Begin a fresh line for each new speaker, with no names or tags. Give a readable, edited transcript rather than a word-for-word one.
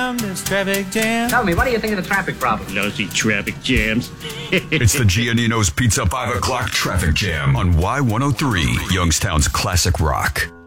around this traffic jam.
Tell me, what do you think of the traffic problem?
Lousy traffic jams.
It's the Giannino's Pizza 5 o'clock traffic jam on Y103, Youngstown's classic rock.